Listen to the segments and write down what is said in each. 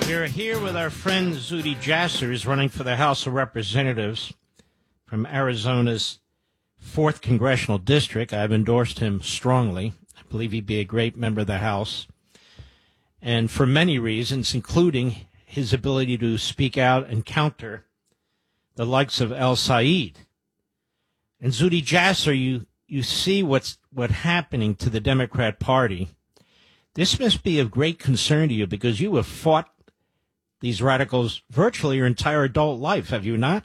We're here with our friend Zuhdi Jasser, who's running for the House of Representatives from Arizona's 4th Congressional District. I've endorsed him strongly. I believe he'd be a great member of the House, and for many reasons, including his ability to speak out and counter the likes of El Said. And Zuhdi Jasser, you see what's happening to the Democrat Party. This must be of great concern to you because you have fought these radicals virtually your entire adult life, have you not?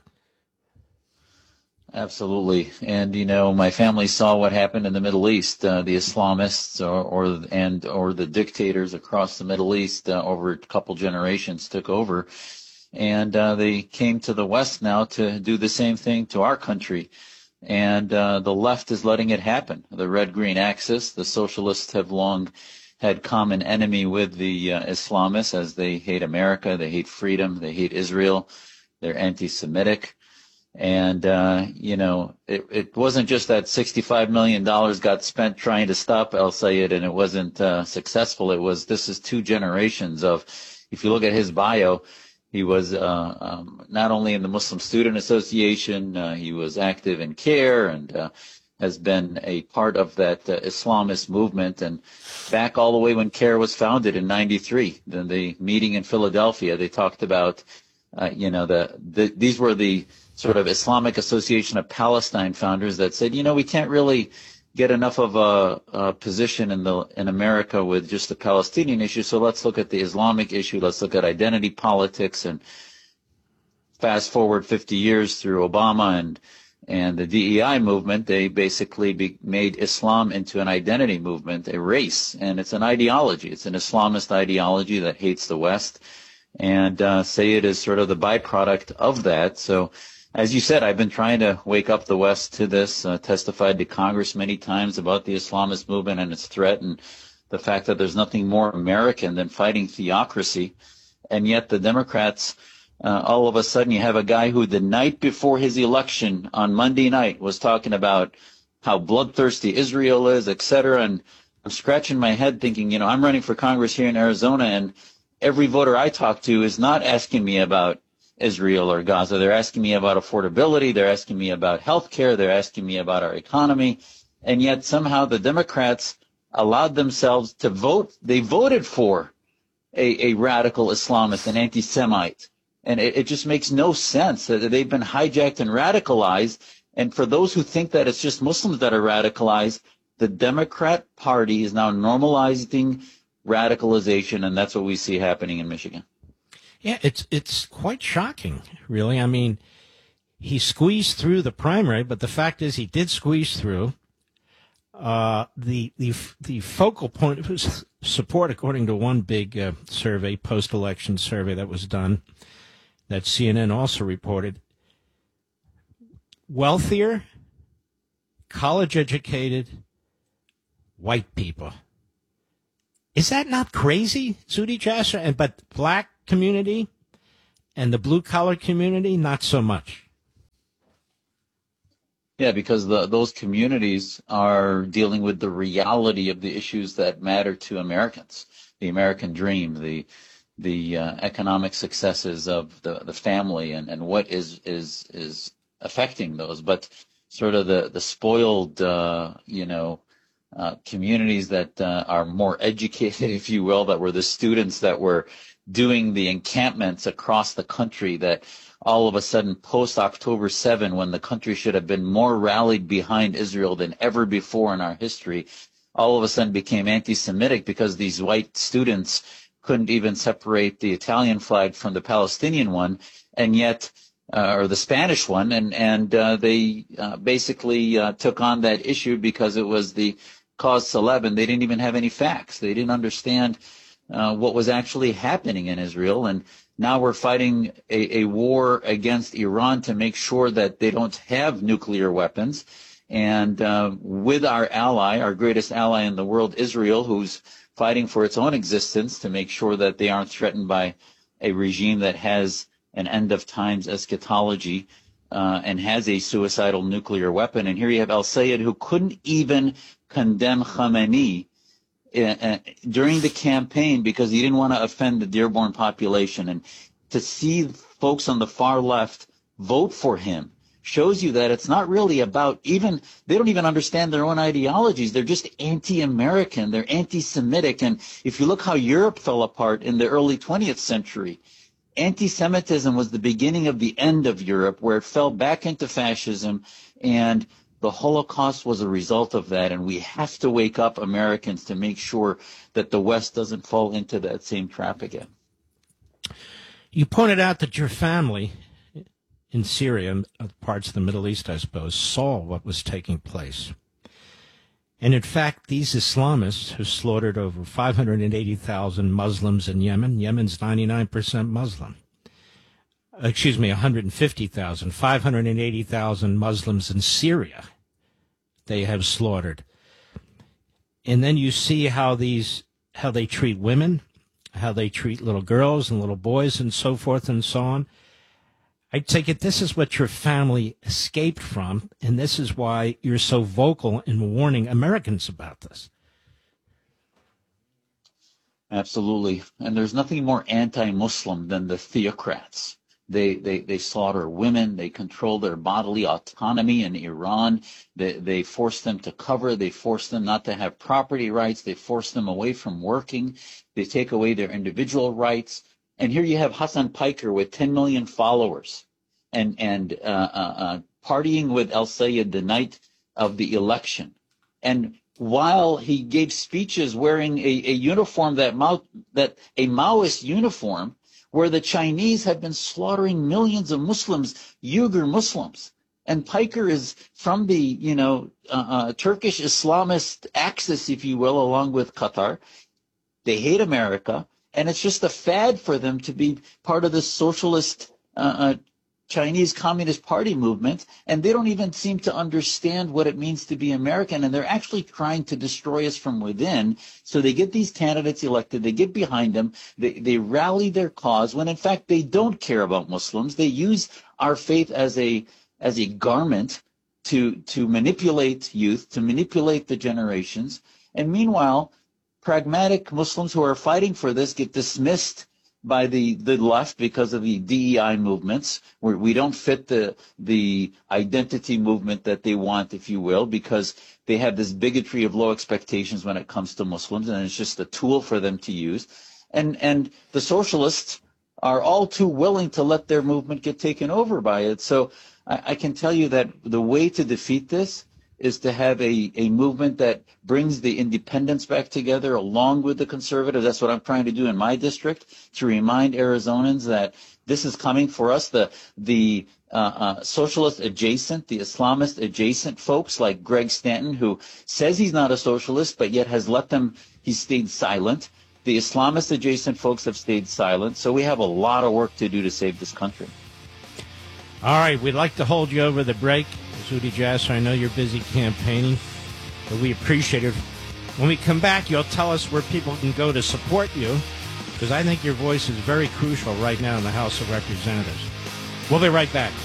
Absolutely. And, you know, my family saw what happened in the Middle East. The Islamists or the dictators across the Middle East over a couple generations took over. And they came to the West now to do the same thing to our country. And the left is letting it happen. The red-green axis, the socialists have long had common enemy with the Islamists, as they hate America, they hate freedom, they hate Israel, they're anti-Semitic. And, you know, it wasn't just that $65 million got spent trying to stop El Sayed and it wasn't successful. This is 2 generations of, if you look at his bio, he was not only in the Muslim Student Association, he was active in CARE and has been a part of that Islamist movement, and back all the way when CARE was founded in '93, the meeting in Philadelphia, they talked about, you know, these were the sort of Islamic Association of Palestine founders that said, you know, we can't really get enough of a position in America with just the Palestinian issue, so let's look at the Islamic issue, let's look at identity politics, and fast forward 50 years through Obama and the DEI movement, they basically made Islam into an identity movement, a race, and it's an ideology. It's an Islamist ideology that hates the West, and Sayed is sort of the byproduct of that. So, as you said, I've been trying to wake up the West to this, testified to Congress many times about the Islamist movement and its threat and the fact that there's nothing more American than fighting theocracy, and yet the Democrats, all of a sudden you have a guy who the night before his election on Monday night was talking about how bloodthirsty Israel is, etc. And I'm scratching my head thinking, you know, I'm running for Congress here in Arizona, and every voter I talk to is not asking me about Israel or Gaza. They're asking me about affordability. They're asking me about health care. They're asking me about our economy. And yet somehow the Democrats allowed themselves to vote. They voted for a radical Islamist, an anti-Semite. And it just makes no sense that they've been hijacked and radicalized. And for those who think that it's just Muslims that are radicalized, the Democrat Party is now normalizing radicalization, and that's what we see happening in Michigan. Yeah, it's quite shocking, really. I mean, he squeezed through the primary, but the fact is he did squeeze through. The focal point of his support, according to one big survey, post-election survey that was done, that CNN also reported, wealthier, college-educated, white people. Is that not crazy, Zuhdi Jasser? But black community and the blue-collar community, not so much. Yeah, because those communities are dealing with the reality of the issues that matter to Americans, the American dream, the economic successes of the family and what is affecting those. But sort of the spoiled, communities that are more educated, if you will, that were the students that were doing the encampments across the country, that all of a sudden post-October 7, when the country should have been more rallied behind Israel than ever before in our history, all of a sudden became anti-Semitic because these white students couldn't even separate the Italian flag from the Palestinian one, and yet, or the Spanish one, and they basically took on that issue because it was the cause célèbre, and they didn't even have any facts. They didn't understand what was actually happening in Israel, and now we're fighting a war against Iran to make sure that they don't have nuclear weapons, and with our ally, our greatest ally in the world, Israel, who's fighting for its own existence to make sure that they aren't threatened by a regime that has an end of times eschatology and has a suicidal nuclear weapon. And here you have El Sayed, who couldn't even condemn Khamenei during the campaign because he didn't want to offend the Dearborn population. And to see folks on the far left vote for him shows you that it's not really about they don't even understand their own ideologies. They're just anti-American. They're anti-Semitic. And if you look how Europe fell apart in the early 20th century, anti-Semitism was the beginning of the end of Europe, where it fell back into fascism, and the Holocaust was a result of that. And we have to wake up Americans to make sure that the West doesn't fall into that same trap again. You pointed out that your family in Syria and parts of the Middle East, I suppose, saw what was taking place. And in fact, these Islamists who slaughtered over 580,000 Muslims in Yemen, Yemen's 99% Muslim. 150,000, 580,000 Muslims in Syria they have slaughtered. And then you see how they treat women, how they treat little girls and little boys and so forth and so on. I take it this is what your family escaped from, and this is why you're so vocal in warning Americans about this. Absolutely. And there's nothing more anti-Muslim than the theocrats. They slaughter women. They control their bodily autonomy in Iran. They force them to cover. They force them not to have property rights. They force them away from working. They take away their individual rights. And here you have Hassan Piker with 10 million followers and partying with El-Sayed the night of the election. And while he gave speeches wearing a uniform that a Maoist uniform, where the Chinese have been slaughtering millions of Muslims, Uyghur Muslims. And Piker is from the, Turkish Islamist axis, if you will, along with Qatar. They hate America. And it's just a fad for them to be part of the socialist Chinese Communist Party movement. And they don't even seem to understand what it means to be American. And they're actually trying to destroy us from within. So they get these candidates elected. They get behind them. They rally their cause when, in fact, they don't care about Muslims. They use our faith as a garment to manipulate youth, to manipulate the generations. And meanwhile, pragmatic Muslims who are fighting for this get dismissed by the left because of the DEI movements, where we don't fit the identity movement that they want, if you will, because they have this bigotry of low expectations when it comes to Muslims, and it's just a tool for them to use. And the socialists are all too willing to let their movement get taken over by it. So I can tell you that the way to defeat this is to have a movement that brings the independents back together along with the conservatives. That's what I'm trying to do in my district, to remind Arizonans that this is coming for us. The socialist adjacent, the Islamist adjacent folks like Greg Stanton, who says he's not a socialist, but yet has he's stayed silent. The Islamist adjacent folks have stayed silent. So we have a lot of work to do to save this country. All right, we'd like to hold you over the break. Zuhdi Jasser, I know you're busy campaigning, but we appreciate it. When we come back, you'll tell us where people can go to support you, because I think your voice is very crucial right now in the House of Representatives. We'll be right back.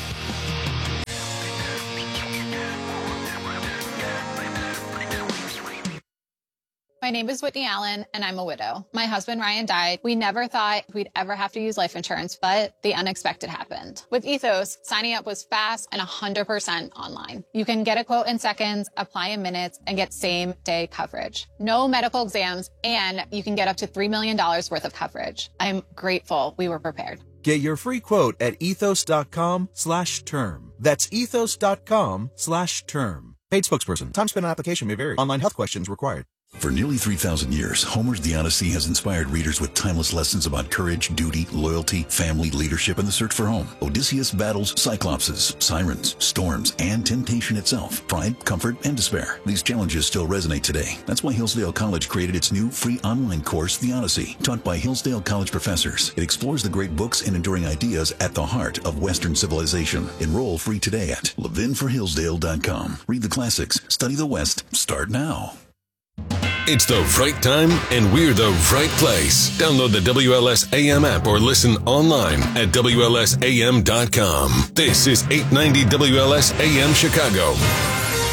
My name is Whitney Allen, and I'm a widow. My husband, Ryan, died. We never thought we'd ever have to use life insurance, but the unexpected happened. With Ethos, signing up was fast and 100% online. You can get a quote in seconds, apply in minutes, and get same-day coverage. No medical exams, and you can get up to $3 million worth of coverage. I'm grateful we were prepared. Get your free quote at ethos.com/term. That's ethos.com/term. Paid spokesperson. Time spent on application may vary. Online health questions required. For nearly 3,000 years, Homer's The Odyssey has inspired readers with timeless lessons about courage, duty, loyalty, family, leadership, and the search for home. Odysseus battles Cyclopses, sirens, storms, and temptation itself, pride, comfort, and despair. These challenges still resonate today. That's why Hillsdale College created its new free online course, The Odyssey, taught by Hillsdale College professors. It explores the great books and enduring ideas at the heart of Western civilization. Enroll free today at levinforhillsdale.com. Read the classics, study the West, start now. It's the right time, and we're the right place. Download the WLS AM app or listen online at WLSAM.com. This is 890 WLS AM Chicago.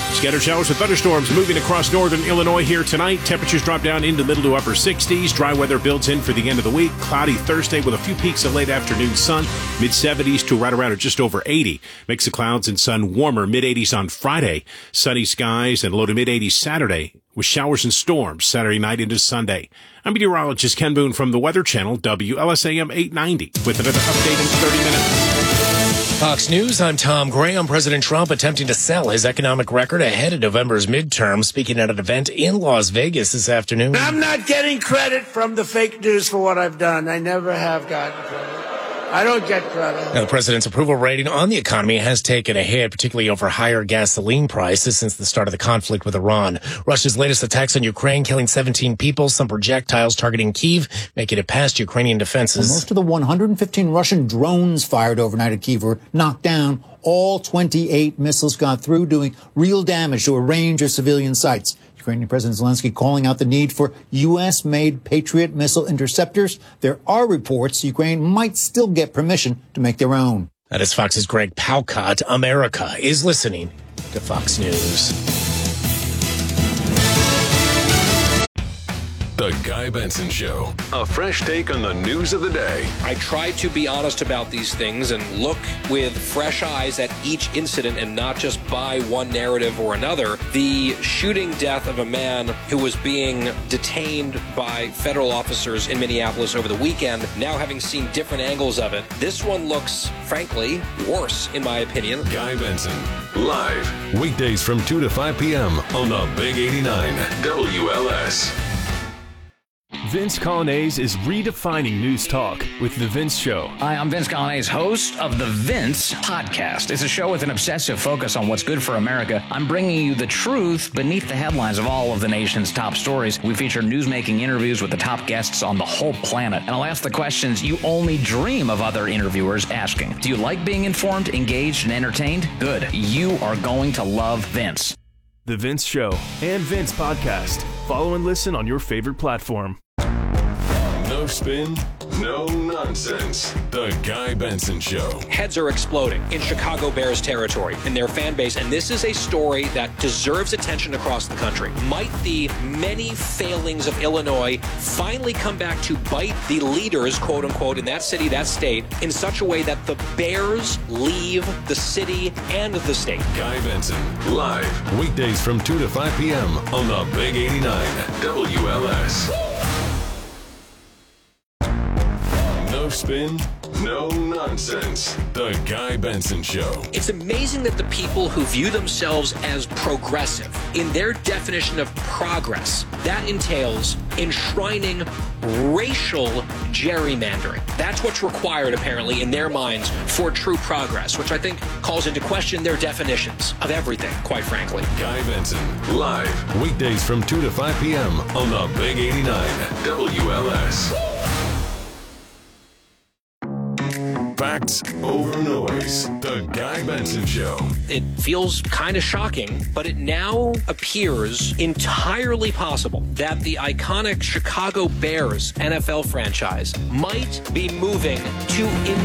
Scattered showers with thunderstorms moving across northern Illinois here tonight. Temperatures drop down into middle to upper 60s. Dry weather builds in for the end of the week. Cloudy Thursday with a few peaks of late afternoon sun. Mid-70s to right around or just over 80. Mix of clouds and sun warmer. Mid-80s on Friday. Sunny skies and low to mid-80s Saturday with showers and storms Saturday night into Sunday. I'm meteorologist Ken Boone from the Weather Channel, WLSAM 890, with another update in 30 minutes. Fox News, I'm Tom Graham. President Trump attempting to sell his economic record ahead of November's midterm, speaking at an event in Las Vegas this afternoon. I'm not getting credit from the fake news for what I've done. I never have gotten credit. I don't get credit. Now, the president's approval rating on the economy has taken a hit, particularly over higher gasoline prices since the start of the conflict with Iran. Russia's latest attacks on Ukraine, killing 17 people, some projectiles targeting Kyiv, making it past Ukrainian defenses. Most of the 115 Russian drones fired overnight at Kyiv were knocked down. All 28 missiles got through, doing real damage to a range of civilian sites. Ukrainian President Zelensky calling out the need for U.S.-made Patriot missile interceptors. There are reports Ukraine might still get permission to make their own. That is Fox's Greg Palcott. America is listening to Fox News. The Guy Benson Show. A fresh take on the news of the day. I try to be honest about these things and look with fresh eyes at each incident and not just buy one narrative or another. The shooting death of a man who was being detained by federal officers in Minneapolis over the weekend, now having seen different angles of it, this one looks, frankly, worse, in my opinion. Guy Benson, live, weekdays from 2 to 5 p.m. on the Big 89 WLS. Vince Colonnese is redefining news talk with The Vince Show. Hi, I'm Vince Colonnese, host of The Vince Podcast. It's a show with an obsessive focus on what's good for America. I'm bringing you the truth beneath the headlines of all of the nation's top stories. We feature newsmaking interviews with the top guests on the whole planet. And I'll ask the questions you only dream of other interviewers asking. Do you like being informed, engaged, and entertained? Good. You are going to love Vince. The Vince Show and Vince Podcast. Follow and listen on your favorite platform. No spin, no nonsense. The Guy Benson Show. Heads are exploding in Chicago Bears territory in their fan base, and this is a story that deserves attention across the country. Might the many failings of Illinois finally come back to bite the leaders, quote unquote, in that city, that state, in such a way that the Bears leave the city and the state? Guy Benson, live, weekdays from 2 to 5 p.m. on the Big 89 WLS. No spin, no nonsense. The Guy Benson Show. It's amazing that the people who view themselves as progressive, in their definition of progress, that entails enshrining racial gerrymandering. That's what's required, apparently, in their minds for true progress, which I think calls into question their definitions of everything, quite frankly. Guy Benson, live, weekdays from 2 to 5 p.m. on the Big 89 WLS. Facts over noise. The Guy Benson Show. It feels kind of shocking, but it now appears entirely possible that the iconic Chicago Bears NFL franchise might be moving to